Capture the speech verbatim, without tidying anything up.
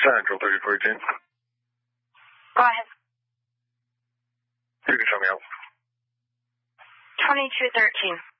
Central thirty-four eighteen. Go ahead. You can show me out. twenty-two thirteen.